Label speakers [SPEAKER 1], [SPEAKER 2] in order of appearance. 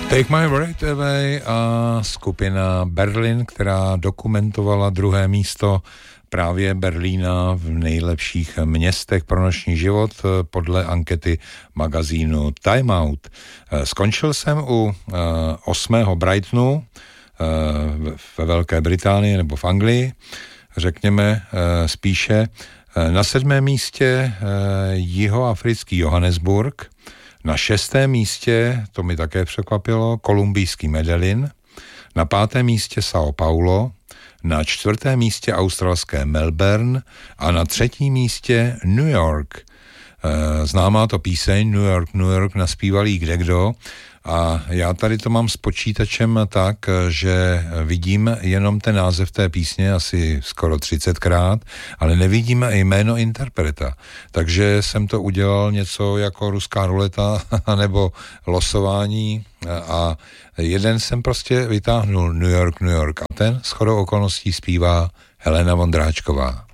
[SPEAKER 1] Take My Breath Away a skupina Berlin, která dokumentovala 2. místo právě Berlína v nejlepších městech pro noční život podle ankety magazínu Time Out. Skončil jsem u 8. Brightonu ve Velké Británii nebo v Anglii, řekněme spíše. Na 7. místě jihoafrický Johannesburg, na 6. místě, to mi také překvapilo, kolumbijský Medellín, na 5. místě São Paulo, na 4. místě australské Melbourne a na 3. místě New York. Známá to píseň New York, New York, naspíval jí kdekdo a já tady to mám s počítačem tak, že vidím jenom ten název té písně asi skoro 30krát, ale nevidím jméno interpreta. Takže jsem to udělal něco jako ruská ruleta nebo losování a jeden jsem prostě vytáhnul New York, New York a ten shodou okolností zpívá Helena Vondráčková.